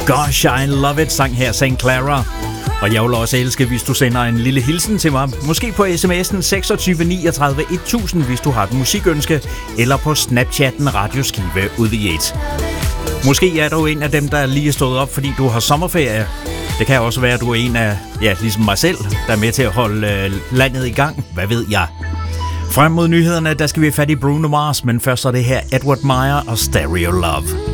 Gosh, I love it, sang her St. Clara. Og jeg vil også elske, hvis du sender en lille hilsen til mig. Måske på sms'en 26 39 1000, hvis du har et musikønske. Eller på Snapchatten Radioskive UV1. Måske er du en af dem, der lige er stået op, fordi du har sommerferie. Det kan også være, at du er en af, ja, ligesom mig selv, der er med til at holde landet i gang. Hvad ved jeg? Frem mod nyhederne, der skal vi have fat i Bruno Mars, men først er det her Edward Meyer og Stereo Love.